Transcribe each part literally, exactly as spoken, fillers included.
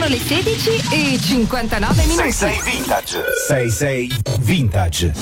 Sono le sedici e cinquantanove minuti. sei sei Vintage. sei sei Vintage.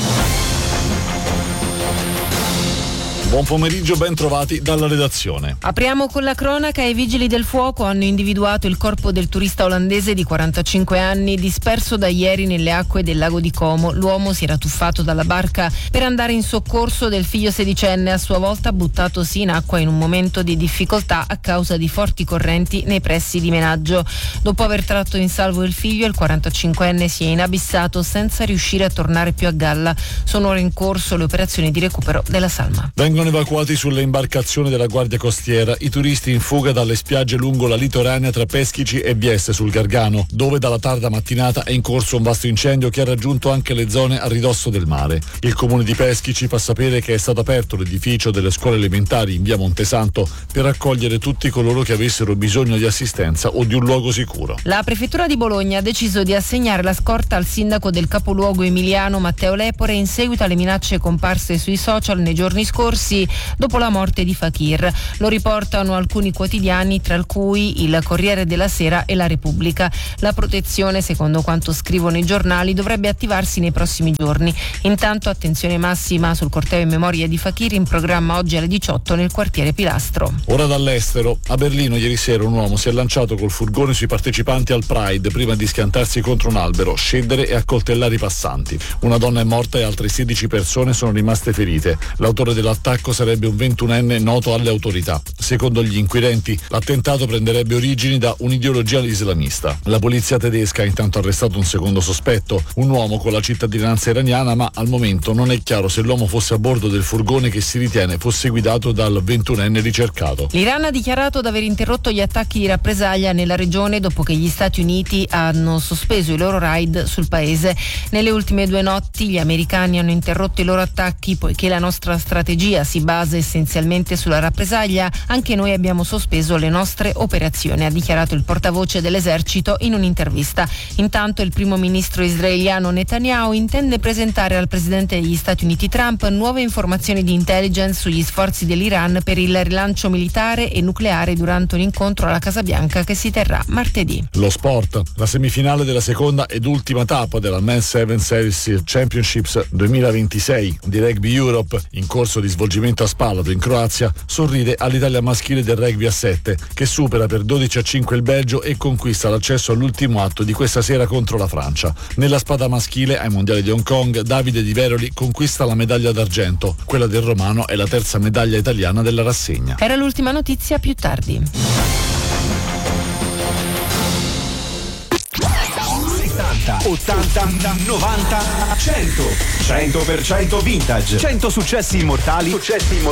Buon pomeriggio, ben trovati dalla redazione. Apriamo con la cronaca. I vigili del fuoco hanno individuato il corpo del turista olandese di quarantacinque anni disperso da ieri nelle acque del lago di Como. L'uomo si era tuffato dalla barca per andare in soccorso del figlio sedicenne, a sua volta buttatosi in acqua in un momento di difficoltà a causa di forti correnti nei pressi di Menaggio. Dopo aver tratto in salvo il figlio, il quarantacinquenne si è inabissato senza riuscire a tornare più a galla. Sono ora in corso le operazioni di recupero della salma. Vengono evacuati sulle imbarcazioni della Guardia Costiera i turisti in fuga dalle spiagge lungo la litoranea tra Peschici e Vieste sul Gargano, dove dalla tarda mattinata è in corso un vasto incendio che ha raggiunto anche le zone a ridosso del mare. Il comune di Peschici fa sapere che è stato aperto l'edificio delle scuole elementari in via Montesanto per accogliere tutti coloro che avessero bisogno di assistenza o di un luogo sicuro. La prefettura di Bologna ha deciso di assegnare la scorta al sindaco del capoluogo emiliano Matteo Lepore in seguito alle minacce comparse sui social nei giorni scorsi dopo la morte di Fakir. Lo riportano alcuni quotidiani, tra cui il Corriere della Sera e la Repubblica. La protezione, secondo quanto scrivono i giornali, dovrebbe attivarsi nei prossimi giorni. Intanto attenzione massima sul corteo in memoria di Fakir, in programma oggi alle diciotto nel quartiere Pilastro. Ora dall'estero. A Berlino ieri sera un uomo si è lanciato col furgone sui partecipanti al Pride prima di schiantarsi contro un albero, scendere e accoltellare i passanti. Una donna è morta e altre sedici persone sono rimaste ferite. L'autore dell'attacco sarebbe un ventunenne noto alle autorità. Secondo gli inquirenti, l'attentato prenderebbe origini da un'ideologia islamista. La polizia tedesca ha intanto arrestato un secondo sospetto, un uomo con la cittadinanza iraniana, ma al momento non è chiaro se l'uomo fosse a bordo del furgone che si ritiene fosse guidato dal ventunenne ricercato. L'Iran ha dichiarato di aver interrotto gli attacchi di rappresaglia nella regione dopo che gli Stati Uniti hanno sospeso i loro raid sul paese. Nelle ultime due notti gli americani hanno interrotto i loro attacchi poiché la nostra strategia si basa essenzialmente sulla rappresaglia. Anche noi abbiamo sospeso le nostre operazioni, ha dichiarato il portavoce dell'esercito in un'intervista. Intanto il primo ministro israeliano Netanyahu intende presentare al presidente degli Stati Uniti Trump nuove informazioni di intelligence sugli sforzi dell'Iran per il rilancio militare e nucleare durante un incontro alla Casa Bianca che si terrà martedì. Lo sport. La semifinale della seconda ed ultima tappa della Men's Seven Series Championships duemilaventisei di Rugby Europe, in corso di svolgimento a Spalato in Croazia, sorride all'Italia maschile del rugby a sette, che supera per dodici a cinque il Belgio e conquista l'accesso all'ultimo atto di questa sera contro la Francia. Nella spada maschile ai mondiali di Hong Kong, Davide Di Veroli conquista la medaglia d'argento. Quella del romano è la terza medaglia italiana della rassegna. Era l'ultima notizia, più tardi. ottanta, novanta, cento. cento per cento vintage. cento successi immortali. Successi immortali.